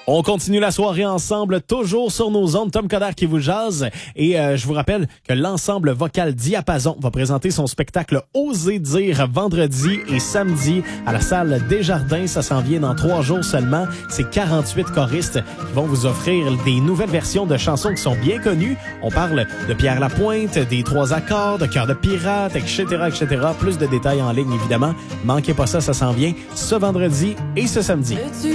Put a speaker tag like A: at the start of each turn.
A: On continue la soirée ensemble, toujours sur nos ondes. Tom Coderre qui vous jase. Et je vous rappelle que l'ensemble vocal Diapason va présenter son spectacle Oser dire vendredi et samedi à la salle Desjardins. Ça s'en vient dans 3 jours seulement. C'est 48 choristes qui vont vous offrir des nouvelles versions de chansons qui sont bien connues. On parle de Pierre Lapointe, des 3 accords, de Cœur de pirate, etc., etc. Plus de détails en ligne, évidemment. Manquez pas ça, ça s'en vient ce vendredi et ce samedi.